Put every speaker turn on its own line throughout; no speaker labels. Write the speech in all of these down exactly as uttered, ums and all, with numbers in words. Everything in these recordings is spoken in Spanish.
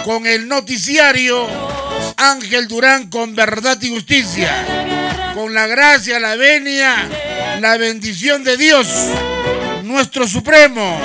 con el noticiario Ángel Durán con verdad y justicia, con la gracia, la venia, la bendición de Dios, nuestro Supremo.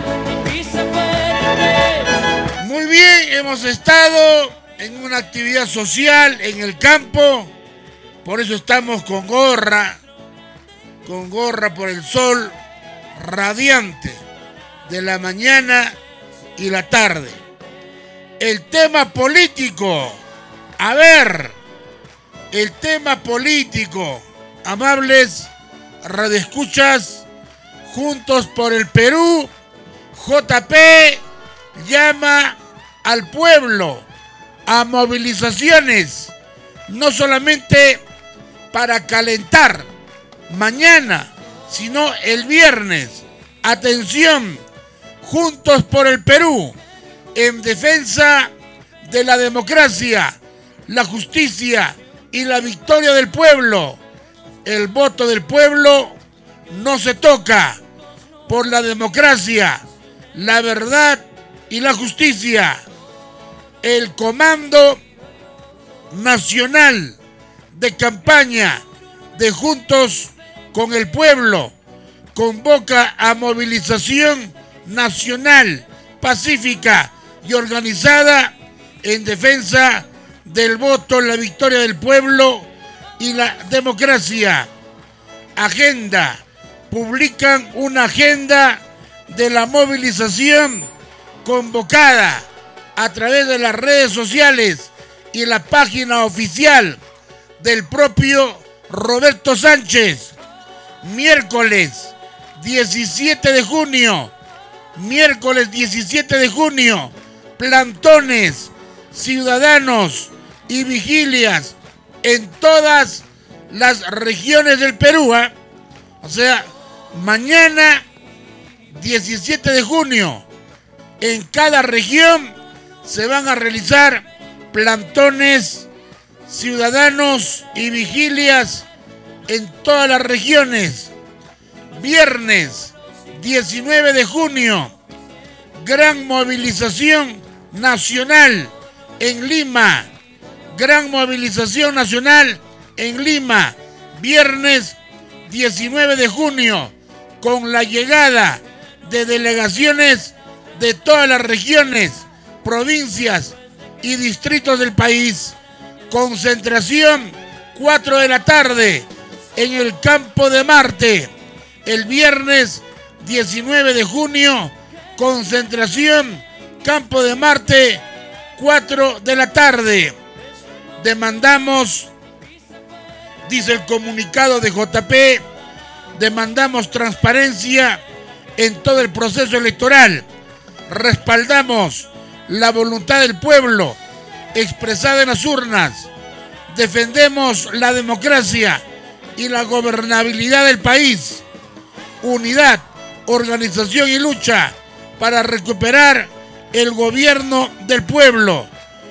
Muy bien, hemos estado en una actividad social en el campo, por eso estamos con gorra, con gorra por el sol radiante de la mañana y la tarde. El tema político, a ver, el tema político, amables radioescuchas, Juntos por el Perú, J P llama al pueblo a movilizaciones, no solamente para calentar mañana, sino el viernes. Atención, Juntos por el Perú, en defensa de la democracia, la justicia y la victoria del pueblo. El voto del pueblo no se toca. Por la democracia, la verdad y la justicia. El Comando Nacional de Campaña de Juntos con el Pueblo convoca a movilización nacional, pacífica y organizada en defensa del voto, la victoria del pueblo y la democracia. Agenda. Publican una agenda de la movilización convocada a través de las redes sociales y la página oficial del propio Roberto Sánchez. Miércoles diecisiete de junio, miércoles diecisiete de junio, plantones, ciudadanos y vigilias en todas las regiones del Perú, ¿eh? O sea, mañana diecisiete de junio, en cada región se van a realizar plantones, ciudadanos y vigilias en todas las regiones. Viernes diecinueve de junio, gran movilización nacional en Lima. Gran movilización nacional en Lima. Viernes diecinueve de junio, con la llegada de delegaciones de todas las regiones, provincias y distritos del país. Concentración cuatro de la tarde en el Campo de Marte. El viernes diecinueve de junio, concentración Campo de Marte, cuatro de la tarde. Demandamos, dice el comunicado de J P, demandamos transparencia en todo el proceso electoral. Respaldamos la voluntad del pueblo expresada en las urnas. Defendemos la democracia y la gobernabilidad del país. Unidad, organización y lucha para recuperar el gobierno del pueblo.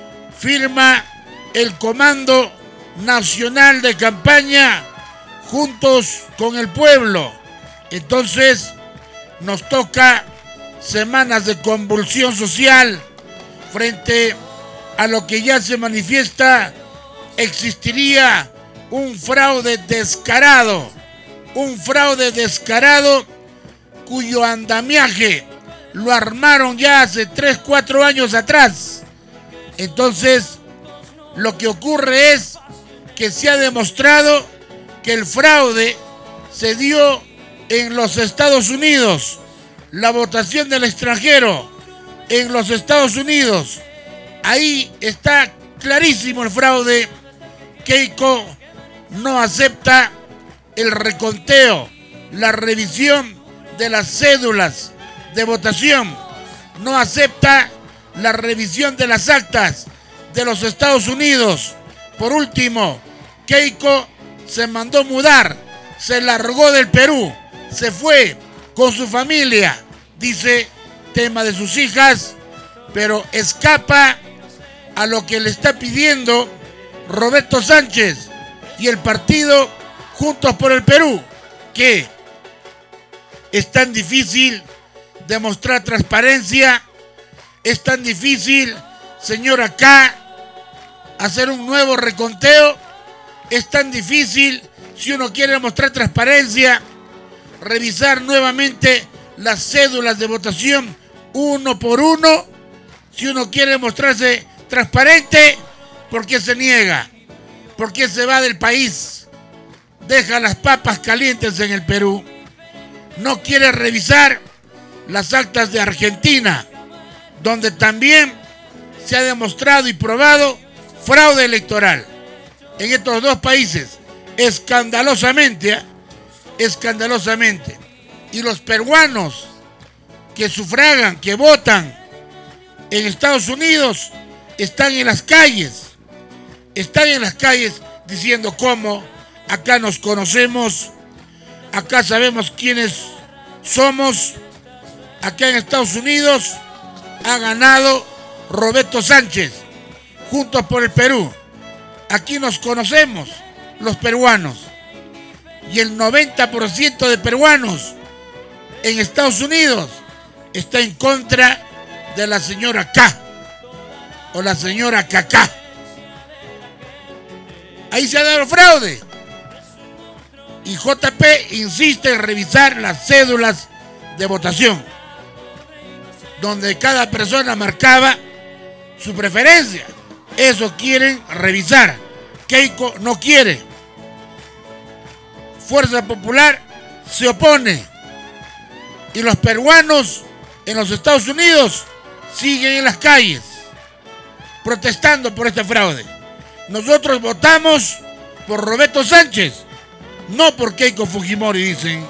Firma el Comando Nacional de Campaña Juntos con el Pueblo. Entonces nos toca semanas de convulsión social frente a lo que ya se manifiesta. Existiría un fraude descarado, un fraude descarado cuyo andamiaje lo armaron ya hace tres, cuatro años atrás. Entonces, lo que ocurre es que se ha demostrado que el fraude se dio en los Estados Unidos, la votación del extranjero en los Estados Unidos. Ahí está clarísimo el fraude. Keiko no acepta el reconteo, la revisión de las cédulas de votación, no acepta la revisión de las actas de los Estados Unidos. Por último, Keiko se mandó mudar, se largó del Perú, se fue con su familia, dice, tema de sus hijas, pero escapa a lo que le está pidiendo Roberto Sánchez y el partido Juntos por el Perú, que es tan difícil demostrar transparencia, es tan difícil señora K, hacer un nuevo reconteo. Es tan difícil, si uno quiere mostrar transparencia, revisar nuevamente las cédulas de votación uno por uno. Si uno quiere mostrarse transparente, ¿por qué se niega? ¿Por qué se va del país? Deja las papas calientes en el Perú. No quiere revisar las actas de Argentina, donde también se ha demostrado y probado fraude electoral. En estos dos países, escandalosamente, ¿eh? escandalosamente. Y los peruanos que sufragan, que votan en Estados Unidos, están en las calles, están en las calles diciendo cómo acá nos conocemos, acá sabemos quiénes somos, acá en Estados Unidos ha ganado Roberto Sánchez, Juntos por el Perú. Aquí nos conocemos los peruanos. Y el noventa por ciento de peruanos en Estados Unidos está en contra de la señora K o la señora Kaká. Ahí se ha dado fraude. Y J P insiste en revisar las cédulas de votación, donde cada persona marcaba su preferencia. Eso quieren revisar. Keiko no quiere. Fuerza Popular se opone. Y los peruanos en los Estados Unidos siguen en las calles protestando por este fraude. Nosotros votamos por Roberto Sánchez, no por Keiko Fujimori, dicen.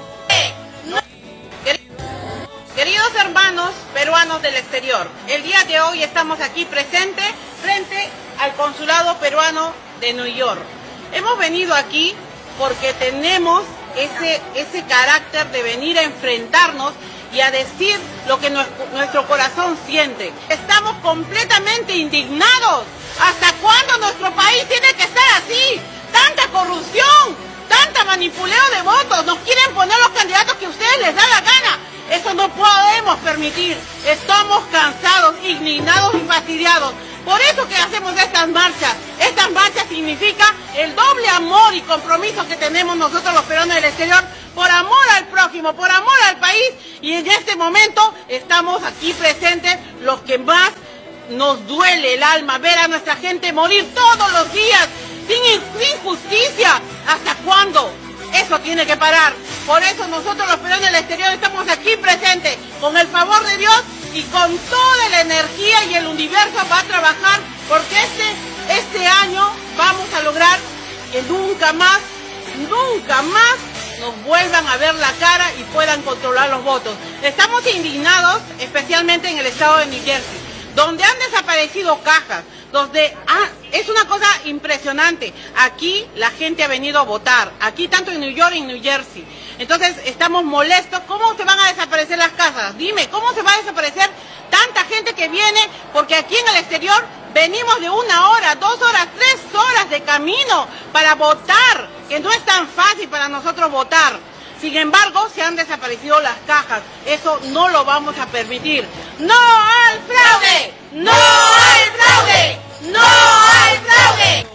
Queridos hermanos peruanos del exterior, el día de hoy estamos aquí presentes frente al consulado peruano de New York. Hemos venido aquí porque tenemos ese, ese carácter de venir a enfrentarnos y a decir lo que nuestro, nuestro corazón siente. Estamos completamente indignados. ¿Hasta cuándo nuestro país tiene que estar así? Tanta corrupción, tanta manipuleo de votos. Nos quieren poner los candidatos que a ustedes les da la gana. Eso no podemos permitir. Estamos cansados, indignados y fastidiados. Por eso que hacemos estas marchas. Estas marchas significan el doble amor y compromiso que tenemos nosotros los peruanos del exterior por amor al prójimo, por amor al país. Y en este momento estamos aquí presentes los que más nos duele el alma ver a nuestra gente morir todos los días sin, sin justicia. ¿Hasta cuándo? Eso tiene que parar. Por eso nosotros los peruanos del exterior estamos aquí presentes con el favor de Dios y con toda la energía y el universo va a trabajar porque este, este año vamos a lograr que nunca más, nunca más nos vuelvan a ver la cara y puedan controlar los votos. Estamos indignados especialmente en el estado de New Jersey, donde han desaparecido cajas, donde ah, es una cosa impresionante. Aquí la gente ha venido a votar, aquí tanto en New York y en New Jersey. Entonces estamos molestos. ¿Cómo se van a desaparecer las casas? Dime, ¿cómo se va a desaparecer tanta gente que viene? Porque aquí en el exterior venimos de una hora, dos horas, tres horas de camino para votar, que no es tan fácil para nosotros votar. Sin embargo, se han desaparecido las cajas. Eso no lo vamos a permitir. ¡No al fraude! ¡No al fraude! ¡No al fraude!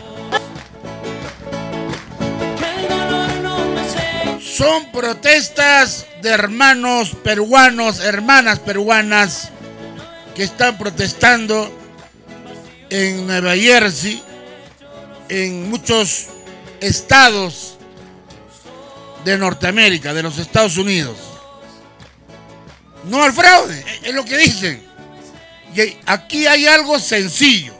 Son protestas de hermanos peruanos, hermanas peruanas, que están protestando en Nueva Jersey, en muchos estados de Norteamérica, de los Estados Unidos. No al fraude, es lo que dicen. Y aquí hay algo sencillo.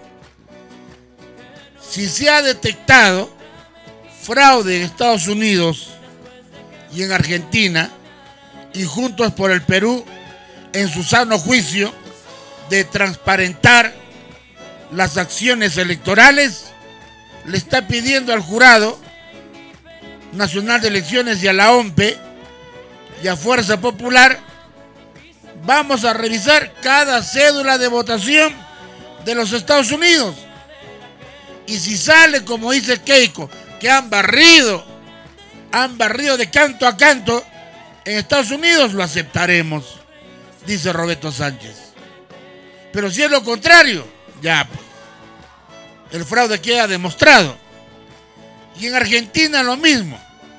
Si se ha detectado fraude en Estados Unidos y en Argentina, y Juntos por el Perú, en su sano juicio de transparentar las acciones electorales, le está pidiendo al Jurado Nacional de Elecciones y a la O M P E y a Fuerza Popular: vamos a revisar cada cédula de votación de los Estados Unidos. Y si sale, como dice Keiko, que han barrido, han barrido de canto a canto en Estados Unidos, lo aceptaremos, dice Roberto Sánchez. Pero si es lo contrario, Ya, pues, el fraude queda demostrado. Y en Argentina lo mismo.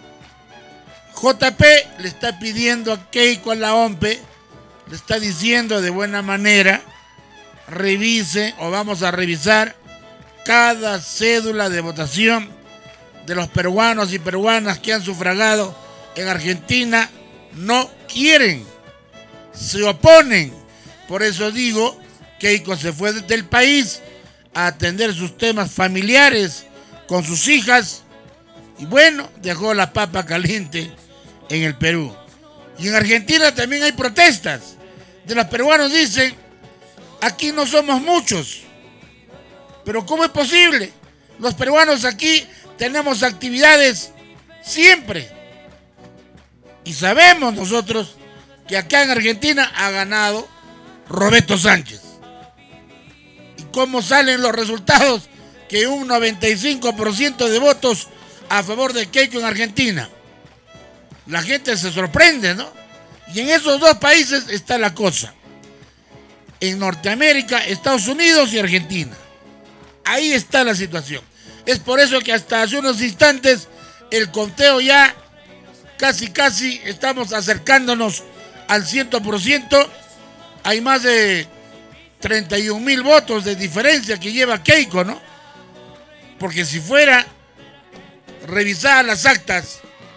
J P le está pidiendo a Keiko, a la O M P E, le está diciendo de buena manera, revise o vamos a revisar cada cédula de votación de los peruanos y peruanas que han sufragado en Argentina. No quieren, se oponen. Por eso digo, Keiko se fue del país a atender sus temas familiares con sus hijas y bueno, dejó la papa caliente en el Perú. Y en Argentina también hay protestas. De los peruanos dicen, aquí no somos muchos. Pero ¿cómo es posible? Los peruanos aquí tenemos actividades siempre. Y sabemos nosotros que acá en Argentina ha ganado Roberto Sánchez. ¿Y cómo salen los resultados? Que un noventa y cinco por ciento de votos a favor de Keiko en Argentina. La gente se sorprende, ¿no? Y en esos dos países está la cosa. En Norteamérica, Estados Unidos y Argentina. Ahí está la situación. Es por eso que hasta hace unos instantes el conteo ya casi casi estamos acercándonos al cien por ciento. Hay más de treinta y un mil votos de diferencia que lleva Keiko, ¿no? Porque si fuera revisadas las actas,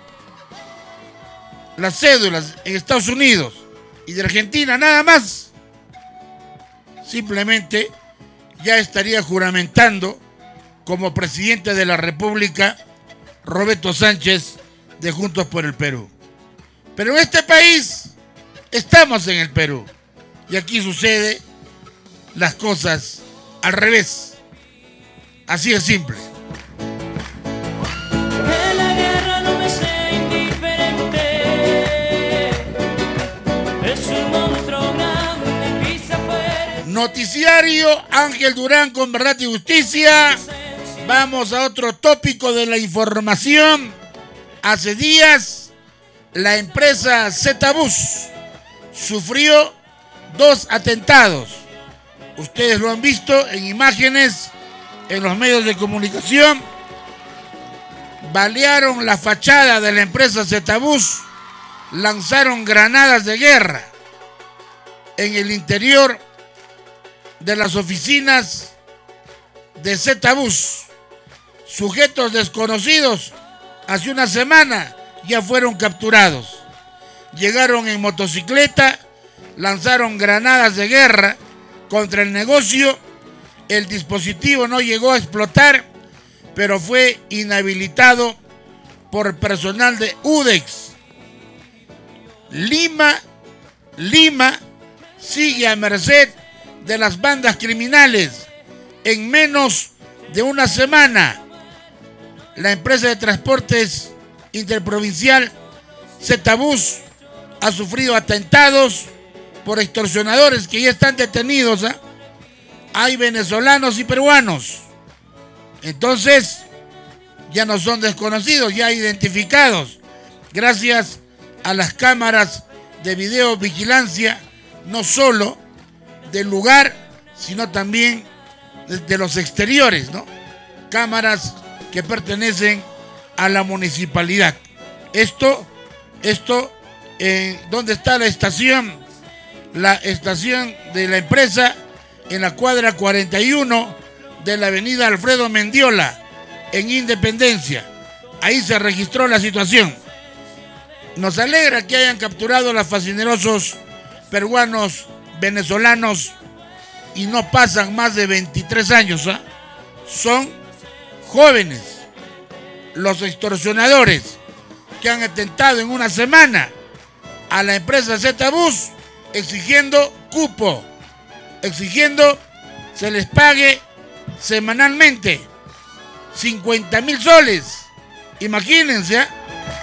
las cédulas en Estados Unidos y de Argentina nada más, simplemente ya estaría juramentando como presidente de la República Roberto Sánchez de Juntos por el Perú. Pero en este país estamos en el Perú y aquí sucede las cosas al revés. Así es simple. Noticiario Ángel Durán con Verdad y Justicia. Vamos a otro tópico de la información. Hace días la empresa Z-Bus sufrió dos atentados. Ustedes lo han visto en imágenes en los medios de comunicación. Balearon la fachada de la empresa Z-Bus, lanzaron granadas de guerra en el interior de las oficinas de Z-Bus. Sujetos desconocidos hace una semana ya fueron capturados. Llegaron en motocicleta, lanzaron granadas de guerra contra el negocio. El dispositivo no llegó a explotar, pero fue inhabilitado por personal de UDEX. Lima, Lima sigue a merced de las bandas criminales. En menos de una semana, la empresa de transportes interprovincial Z-Bus ha sufrido atentados por extorsionadores que ya están detenidos, ¿eh? Hay venezolanos y peruanos. Entonces, ya no son desconocidos, ya identificados, gracias a las cámaras de videovigilancia, no solo del lugar, sino también de, de los exteriores, ¿no? Cámaras que pertenecen a la municipalidad. Esto, esto, eh, ¿dónde está la estación? La estación de la empresa en la cuadra cuarenta y uno de la avenida Alfredo Mendiola, en Independencia. Ahí se registró la situación. Nos alegra que hayan capturado a los fascinerosos peruanos, venezolanos, y no pasan más de veintitrés años, ¿eh? Son jóvenes. Los extorsionadores que han atentado en una semana a la empresa Z-Bus exigiendo cupo, exigiendo se les pague semanalmente cincuenta mil soles. Imagínense, ¿eh?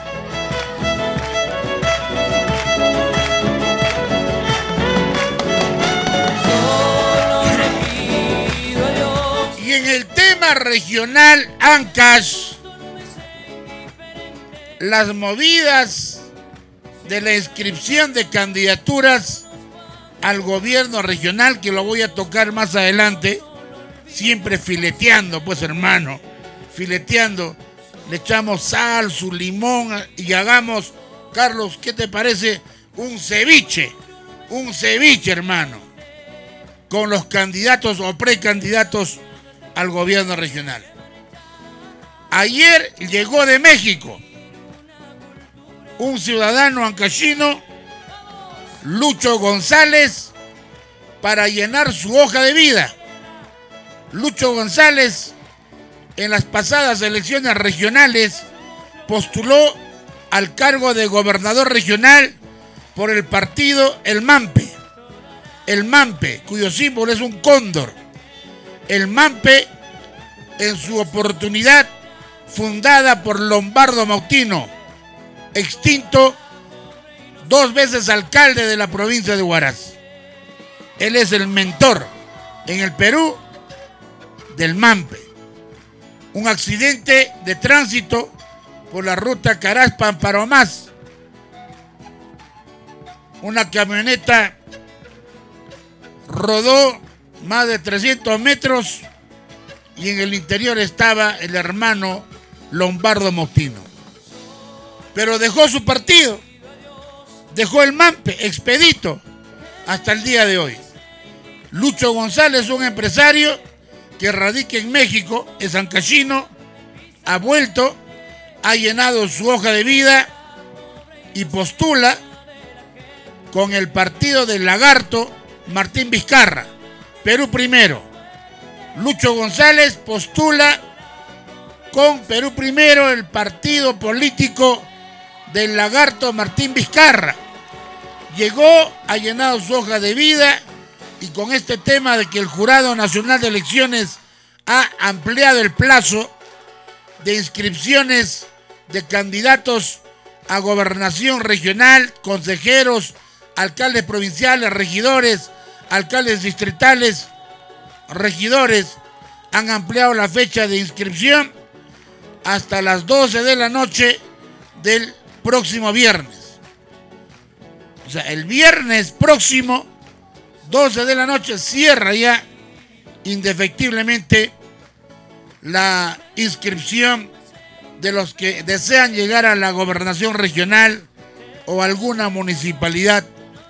Y en el tema regional Ancash, las movidas de la inscripción de candidaturas al gobierno regional, que lo voy a tocar más adelante, siempre fileteando, pues hermano, fileteando. Le echamos sal, su limón y hagamos, Carlos, ¿qué te parece? Un ceviche, un ceviche, hermano, con los candidatos o precandidatos al gobierno regional. Ayer llegó de México un ciudadano ancashino, Lucho González, para llenar su hoja de vida. Lucho González, en las pasadas elecciones regionales, postuló al cargo de gobernador regional por el partido El Mampe. El Mampe, cuyo símbolo es un cóndor. El Mampe, en su oportunidad, fundada por Lombardo Mautino, extinto, dos veces alcalde de la provincia de Huaraz. Él es el mentor en el Perú del Mampe. Un accidente de tránsito por la ruta Caraz-Pamparomás. Una camioneta rodó más de trescientos metros y en el interior estaba el hermano Lombardo Mautino. Pero dejó su partido, dejó el Mampe expedito hasta el día de hoy. Lucho González, un empresario que radica en México, es ancashino, ha vuelto, ha llenado su hoja de vida y postula con el partido del lagarto Martín Vizcarra, Perú Primero. Lucho González postula con Perú Primero, el partido político del lagarto Martín Vizcarra. Llegó, ha llenado su hoja de vida y con este tema de que el Jurado Nacional de Elecciones ha ampliado el plazo de inscripciones de candidatos a gobernación regional, consejeros, alcaldes provinciales, regidores, alcaldes distritales, regidores, han ampliado la fecha de inscripción hasta las doce de la noche del próximo viernes. O sea, el viernes próximo, doce de la noche, cierra ya indefectiblemente la inscripción de los que desean llegar a la gobernación regional o alguna municipalidad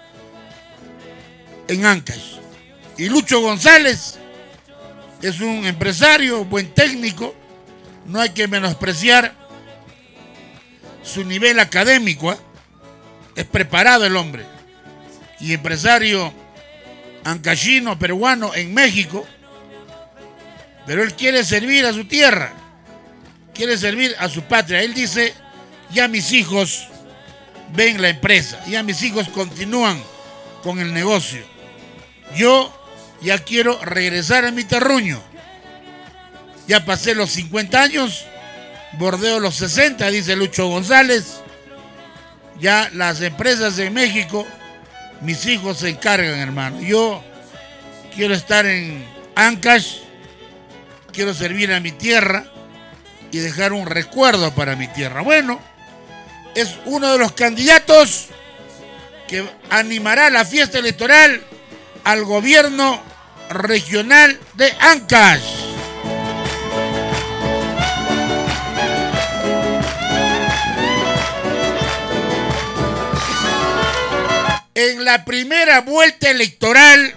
en Ancash. Y Lucho González es un empresario, buen técnico, no hay que menospreciar su nivel académico, ¿eh? Es preparado el hombre, y empresario ancashino, peruano en México, pero él quiere servir a su tierra, quiere servir a su patria. Él dice, ya mis hijos ven la empresa, ya mis hijos continúan con el negocio, yo ya quiero regresar a mi terruño, ya pasé los cincuenta años, bordeo los sesenta, dice Lucho González, ya las empresas en México, mis hijos se encargan, hermano, yo quiero estar en Ancash, quiero servir a mi tierra y dejar un recuerdo para mi tierra. Bueno, es uno de los candidatos que animará la fiesta electoral al gobierno regional de Ancash. En la primera vuelta electoral,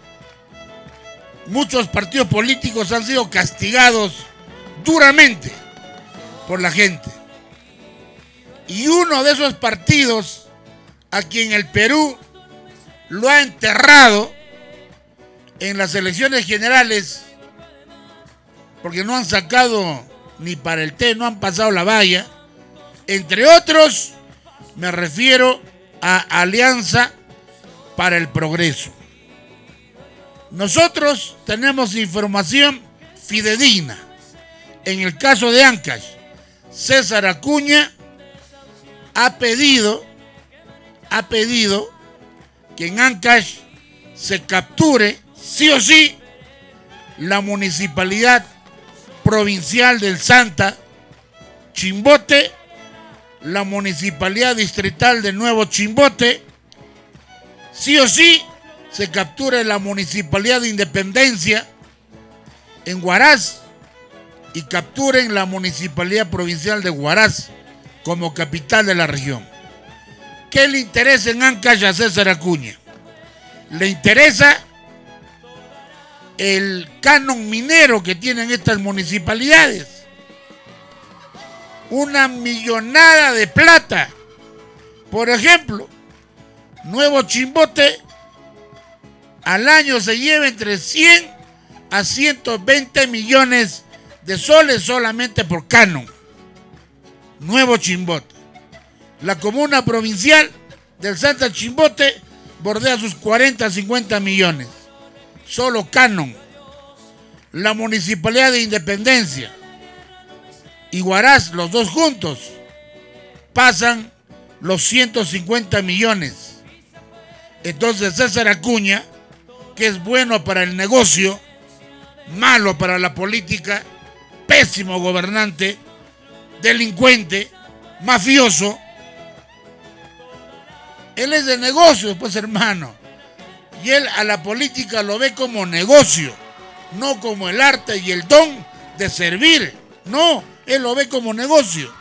muchos partidos políticos han sido castigados duramente por la gente. Y uno de esos partidos, a quien el Perú lo ha enterrado en las elecciones generales, porque no han sacado ni para el té, no han pasado la valla, entre otros, me refiero a Alianza para el Progreso. Nosotros tenemos información fidedigna. En el caso de Ancash, César Acuña ha pedido, ha pedido que en Ancash se capture sí o sí la municipalidad provincial del Santa, Chimbote, la municipalidad distrital de Nuevo Chimbote, sí o sí se capture la municipalidad de Independencia en Huaraz y capturen la Municipalidad Provincial de Huaraz como capital de la región. ¿Qué le interesa en Ancash a César Acuña? Le interesa el canon minero que tienen estas municipalidades. Una millonada de plata. Por ejemplo, Nuevo Chimbote al año se lleva entre cien a ciento veinte millones de soles solamente por canon. Nuevo Chimbote. La comuna provincial del Santa Chimbote bordea sus cuarenta a cincuenta millones. Solo canon. La Municipalidad de Independencia y Huaraz, los dos juntos, pasan los ciento cincuenta millones. Entonces César Acuña, que es bueno para el negocio, malo para la política, pésimo gobernante, delincuente, mafioso, él es de negocios, pues, hermano. Y él a la política lo ve como negocio, no como el arte y el don de servir. No, él lo ve como negocio.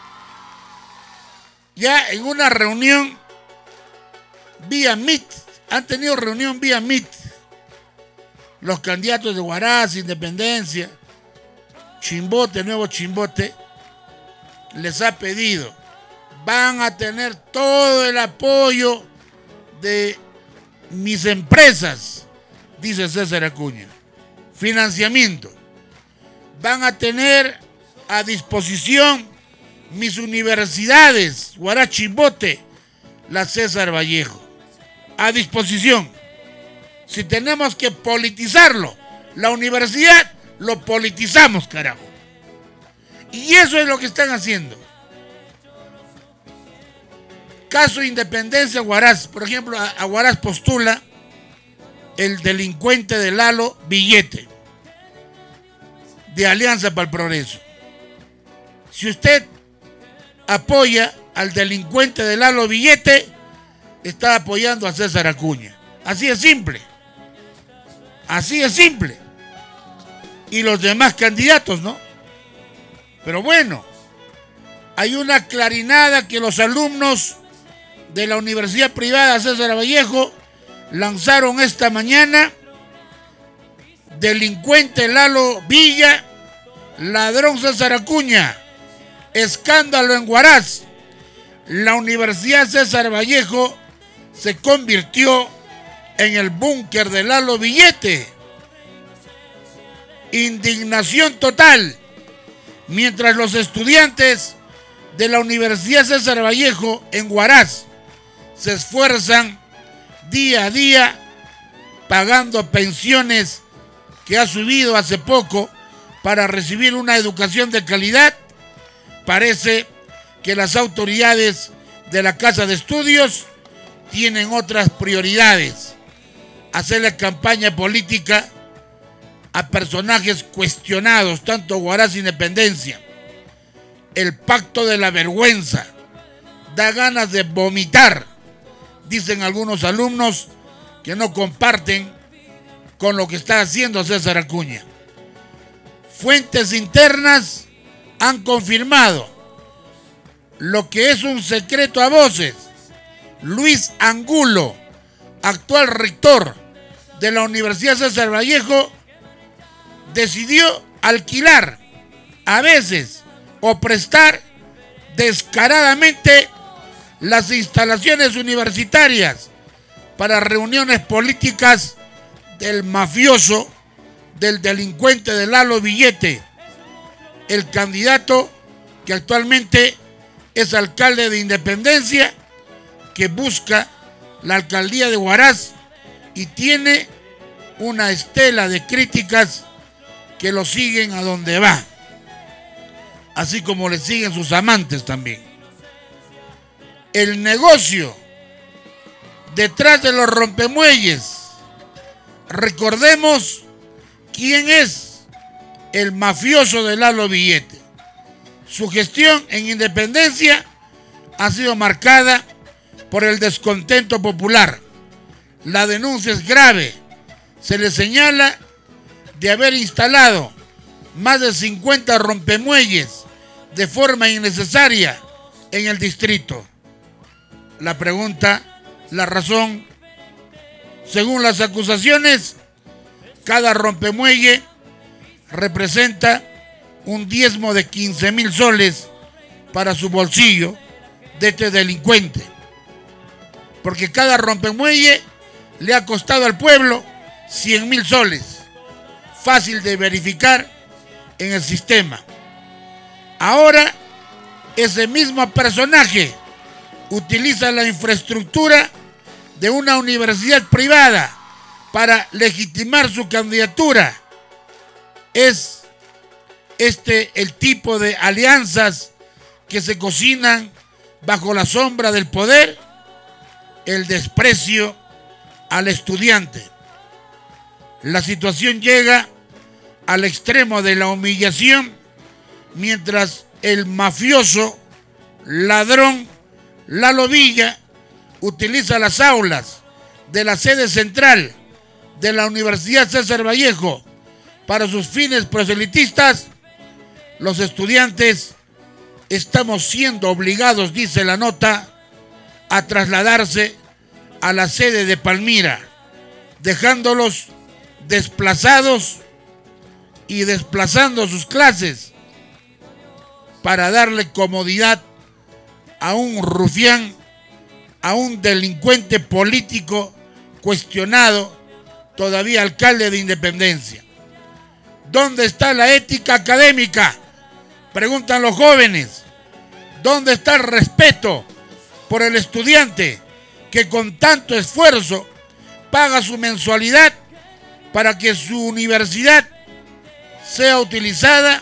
Ya en una reunión vía Meet, han tenido reunión vía Meet, los candidatos de Huaraz, Independencia, Chimbote, Nuevo Chimbote, les ha pedido, van a tener todo el apoyo de mis empresas, dice César Acuña, financiamiento, van a tener a disposición mis universidades, Huaraz, Chimbote, la César Vallejo, a disposición. Si tenemos que politizarlo, la universidad, lo politizamos, carajo. Y eso es lo que están haciendo. Caso Independencia, Huaraz. Por ejemplo, a, a Huaraz postula el delincuente de Lalo Billete, de Alianza para el Progreso. Si usted apoya al delincuente de Lalo Billete, está apoyando a César Acuña. Así es simple. Así es simple. Y los demás candidatos, ¿no? Pero bueno, hay una clarinada que los alumnos de la Universidad Privada César Vallejo lanzaron esta mañana. Delincuente Lalo Villa, ladrón César Acuña, escándalo en Huaraz. La Universidad César Vallejo se convirtió en el búnker de Lalo Billete. Indignación total. Mientras los estudiantes de la Universidad César Vallejo en Huaraz se esfuerzan día a día pagando pensiones que ha subido hace poco para recibir una educación de calidad, parece que las autoridades de la Casa de Estudios tienen otras prioridades. Hacerle campaña política a personajes cuestionados, tanto Huaraz Independencia. El pacto de la vergüenza. Da ganas de vomitar, dicen algunos alumnos que no comparten con lo que está haciendo César Acuña. Fuentes internas han confirmado lo que es un secreto a voces. Luis Angulo, actual rector de la Universidad César Vallejo, decidió alquilar a veces o prestar descaradamente las instalaciones universitarias para reuniones políticas del mafioso, del delincuente de Lalo Billete, el candidato que actualmente es alcalde de Independencia, que busca la alcaldía de Huaraz y tiene una estela de críticas que lo siguen a donde va, así como le siguen sus amantes también. El negocio detrás de los rompemuelles, recordemos quién es el mafioso de Lalo Billete. Su gestión en Independencia ha sido marcada por el descontento popular. La denuncia es grave. Se le señala de haber instalado más de cincuenta rompemuelles de forma innecesaria en el distrito. La pregunta, la razón, según las acusaciones, cada rompemuelle representa un diezmo de quince mil soles para su bolsillo de este delincuente, porque cada rompemuelle le ha costado al pueblo cien mil soles, fácil de verificar en el sistema. Ahora, ese mismo personaje utiliza la infraestructura de una universidad privada para legitimar su candidatura. Es este el tipo de alianzas que se cocinan bajo la sombra del poder, el desprecio al estudiante. La situación llega al extremo de la humillación, mientras el mafioso, ladrón Lalo Villa utiliza las aulas de la sede central de la Universidad César Vallejo para sus fines proselitistas. Los estudiantes estamos siendo obligados, dice la nota, a trasladarse a la sede de Palmira, dejándolos desplazados y desplazando sus clases para darle comodidad a un rufián, a un delincuente político cuestionado, todavía alcalde de Independencia. ¿Dónde está la ética académica?, preguntan los jóvenes. ¿Dónde está el respeto por el estudiante que con tanto esfuerzo paga su mensualidad para que su universidad sea utilizada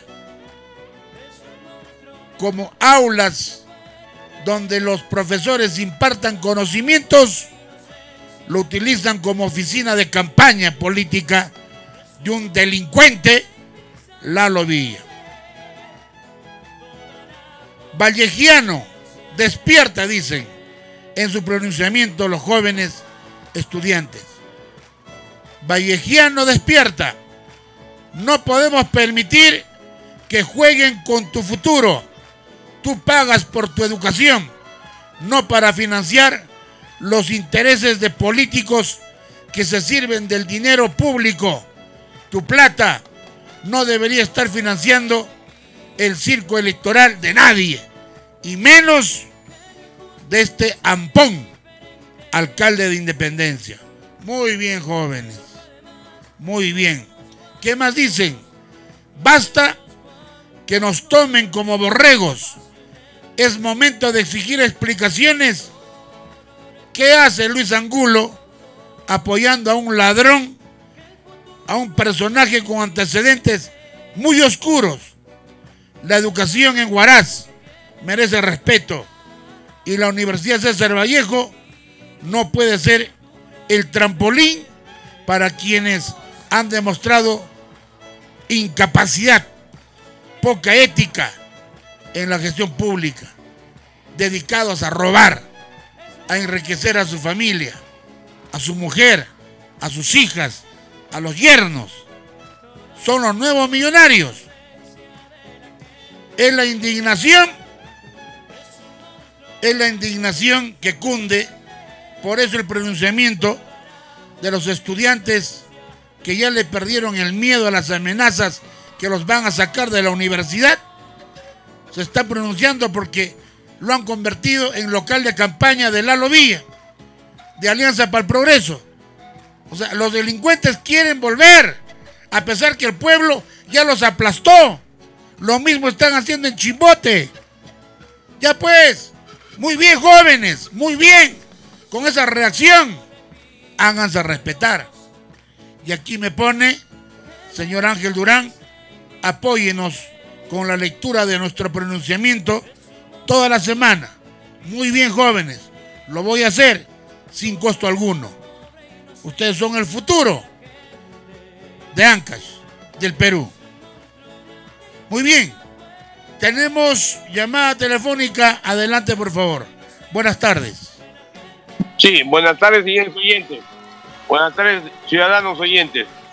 como aulas donde los profesores impartan conocimientos? Lo utilizan como oficina de campaña política de un delincuente, Lalo Villa. Vallejiano despierta, dicen en su pronunciamiento los jóvenes estudiantes. Vallejiano despierta. No podemos permitir que jueguen con tu futuro. Tú pagas por tu educación, no para financiar los intereses de políticos que se sirven del dinero público. Tu plata no debería estar financiando el circo electoral de nadie, y menos de este ampón alcalde de Independencia. Muy bien, jóvenes, muy bien. ¿Qué más dicen? Basta que nos tomen como borregos. Es momento de exigir explicaciones. ¿Qué hace Luis Angulo apoyando a un ladrón, a un personaje con antecedentes muy oscuros? La educación en Huaraz merece respeto y la Universidad César Vallejo no puede ser el trampolín para quienes han demostrado incapacidad, poca ética en la gestión pública, dedicados a robar, a enriquecer a su familia, a su mujer, a sus hijas, a los yernos. Son los nuevos millonarios. Es la indignación, es la indignación que cunde. Por eso el pronunciamiento de los estudiantes que ya le perdieron el miedo a las amenazas que los van a sacar de la universidad, se están pronunciando porque lo han convertido en local de campaña de Lalo Villa, de Alianza para el Progreso. O sea, los delincuentes quieren volver, a pesar que el pueblo ya los aplastó. Lo mismo están haciendo en Chimbote. Ya pues, muy bien, jóvenes, muy bien, con esa reacción, háganse respetar. Y aquí me pone, señor Ángel Durán, apóyenos con la lectura de nuestro pronunciamiento toda la semana. Muy bien, jóvenes, lo voy a hacer sin costo alguno. Ustedes son el futuro de Ancash, del Perú. Muy bien, tenemos llamada telefónica. Adelante, por favor. Buenas tardes.
Sí, buenas tardes, señores oyentes. Buenas tardes, ciudadanos oyentes.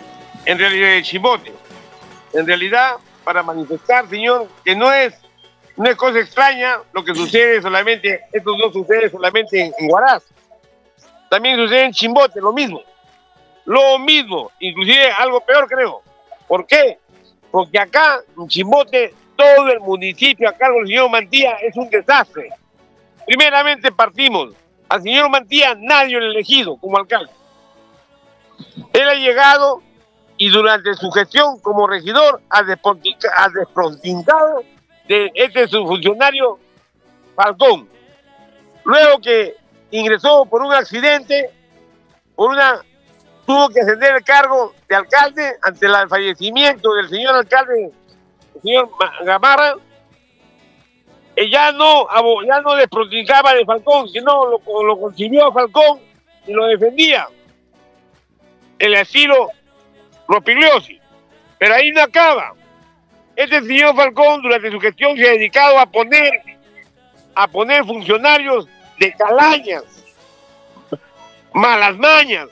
en realidad de Chimbote. En realidad, para manifestar, señor, que no es, no es cosa extraña lo que sucede solamente, esto no sucede solamente en, en Huaraz. También sucede en Chimbote, lo mismo. Lo mismo, inclusive algo peor, creo. ¿Por qué? Porque acá, en Chimbote, todo el municipio a cargo del señor Mantilla es un desastre. Primeramente partimos. Al señor Mantilla nadie lo ha elegido como alcalde. Él ha llegado y durante su gestión como regidor ha desprontintado de este subfuncionario Falcón. Luego que ingresó por un accidente, por una, tuvo que ascender el cargo de alcalde ante el fallecimiento del señor alcalde, el señor Gamarra. Ya no, ya no desprontintaba de Falcón, sino lo, lo concibió a Falcón y lo defendía. El estilo Rospigliosi. Pero ahí no acaba. Este señor Falcón durante su gestión se ha dedicado a poner a poner funcionarios de calañas, malas mañas.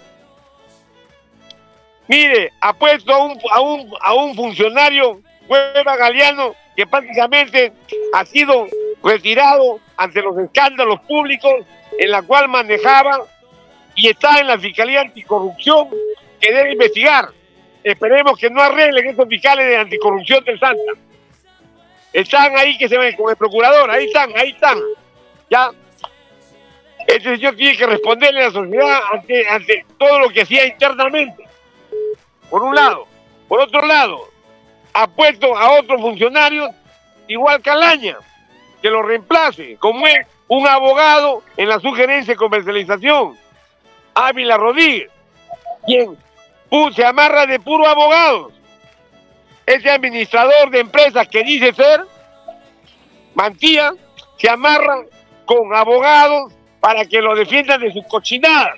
Mire, ha puesto a un, a un, a un funcionario, Cueva Galeano, que prácticamente ha sido retirado ante los escándalos públicos en la cual manejaba y está en la Fiscalía Anticorrupción que debe investigar. Esperemos que no arreglen estos fiscales de anticorrupción del Santa. Están ahí que se ven con el procurador, ahí están, ahí están. Ya. Este señor tiene que responderle a la sociedad ante, ante todo lo que hacía internamente. Por un lado. Por otro lado, ha puesto a otros funcionarios, igual Calaña, que lo reemplace, como es un abogado en la sugerencia y comercialización, Ávila Rodríguez, quien se amarra de puro abogados. Ese administrador de empresas que dice ser, Mantilla, se amarra con abogados para que lo defiendan de sus cochinadas.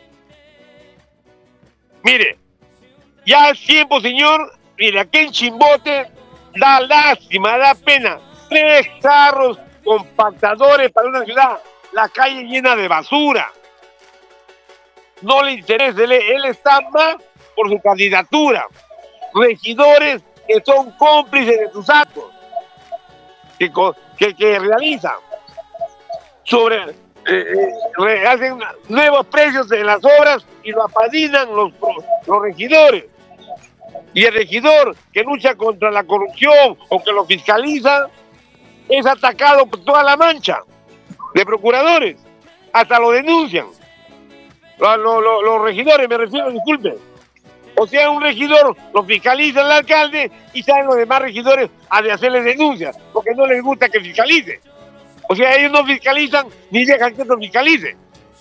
Mire, ya es tiempo, señor, mire, aquí en Chimbote da lástima, da pena. Tres carros compactadores para una ciudad, la calle llena de basura. No le interesa, él, él está más por su candidatura. Regidores que son cómplices de sus actos, que, que, que realizan sobre, eh, eh, hacen nuevos precios en las obras y lo apadinan los, los regidores. Y el regidor que lucha contra la corrupción o que lo fiscaliza es atacado por toda la mancha de procuradores, hasta lo denuncian. Los, los, los regidores, me refiero, disculpen. O sea, un regidor lo fiscaliza el alcalde y salen los demás regidores a de hacerle denuncias, porque no les gusta que fiscalice. O sea, ellos no fiscalizan ni dejan que otros fiscalicen.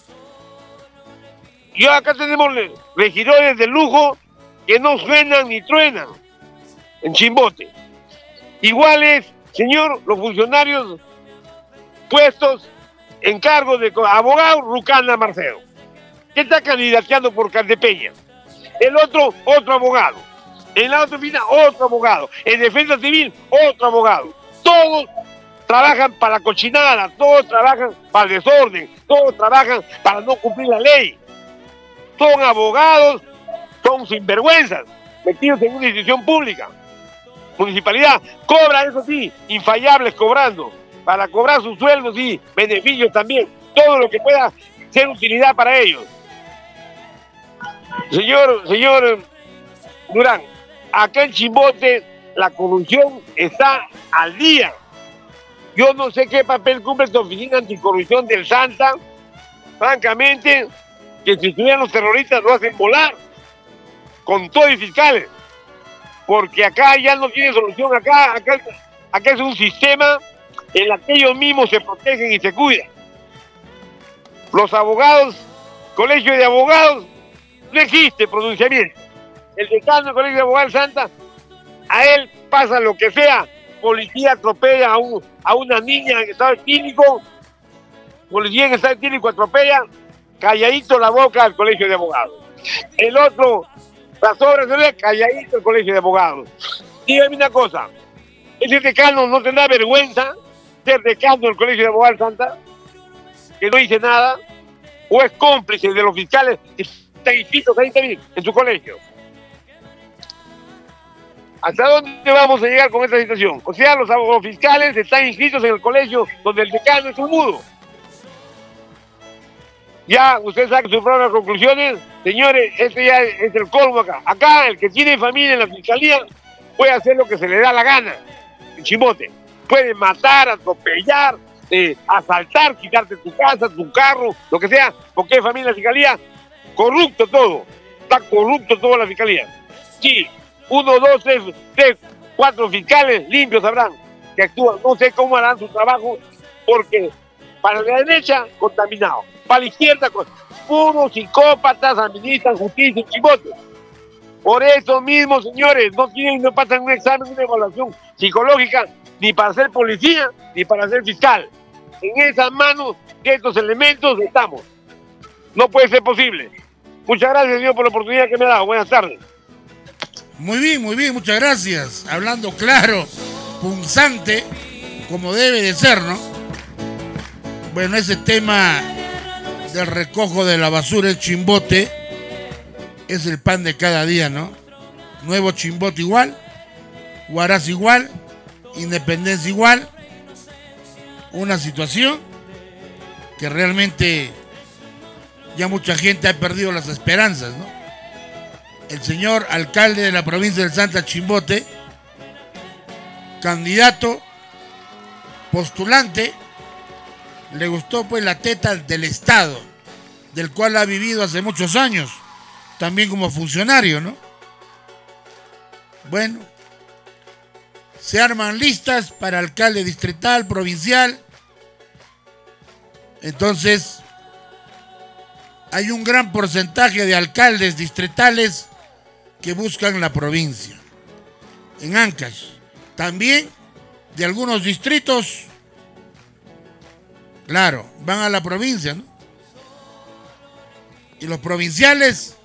Y acá tenemos regidores de lujo que no suenan ni truenan en Chimbote. Iguales, señor, los funcionarios puestos en cargo de abogado, Rucana Marcelo, que está candidateando por Caldepeña. El otro, otro abogado. En la otra oficina, otro abogado. En defensa civil, otro abogado. Todos trabajan para la cochinada, todos trabajan para el desorden, todos trabajan para no cumplir la ley. Son abogados, son sinvergüenzas, metidos en una institución pública. Municipalidad, cobran, eso sí, infallables cobrando. Para cobrar sus sueldos y beneficios también. Todo lo que pueda ser utilidad para ellos. Señor, señor Durán, acá en Chimbote la corrupción está al día. Yo no sé qué papel cumple esta oficina anticorrupción del Santa. Francamente, que si estuvieran los terroristas lo hacen volar con todos los fiscales. Porque acá ya no tiene solución. Acá, acá, acá es un sistema en el que ellos mismos se protegen y se cuidan. Los abogados, colegio de abogados, no existe pronunciamiento. El decano del Colegio de Abogados Santa, a él pasa lo que sea. Policía atropella a, un, a una niña en estado etílico, policía en estado etílico atropella, calladito la boca al Colegio de Abogados. El otro, las obras de ley, calladito el Colegio de Abogados. Dígame una cosa, ¿ese decano no tendrá vergüenza ser decano del Colegio de Abogados Santa? Que no dice nada, o es cómplice de los fiscales que están inscritos ahí también, en su colegio. ¿Hasta dónde vamos a llegar con esta situación? O sea, los abogados fiscales están inscritos en el colegio donde el decano es un mudo. Ya, usted saca sus propias conclusiones. Señores, este ya es el colmo acá. Acá, el que tiene familia en la fiscalía puede hacer lo que se le da la gana. El chimbote. Puede matar, atropellar, eh, asaltar, quitarte tu casa, tu carro, lo que sea, porque es familia en la fiscalía. Corrupto todo. Está corrupto toda la fiscalía. Sí, uno, dos, tres, tres, cuatro fiscales limpios habrán que actúan. No sé cómo harán su trabajo, porque para la derecha, contaminado. Para la izquierda, puros psicópatas administran justicia y chimbotes. Por eso mismo, señores, no tienen, no pasan un examen, una evaluación psicológica, ni para ser policía, ni para ser fiscal. En esas manos de estos elementos estamos. No puede ser posible. Muchas gracias, Dios, por la oportunidad que me ha dado. Buenas tardes.
Muy bien, muy bien, muchas gracias. Hablando claro, punzante, como debe de ser, ¿no? Bueno, ese tema del recojo de la basura, el chimbote, es el pan de cada día, ¿no? Nuevo chimbote igual, Huaraz igual, Independencia igual. Una situación que realmente ya mucha gente ha perdido las esperanzas, ¿no? El señor alcalde de la provincia del Santa Chimbote, candidato, postulante, le gustó pues la teta del Estado, del cual ha vivido hace muchos años, también como funcionario, ¿no? Bueno, se arman listas para alcalde distrital, provincial. Entonces, hay un gran porcentaje de alcaldes distritales que buscan la provincia. En Ancash, también de algunos distritos, claro, van a la provincia, ¿no? Y los provinciales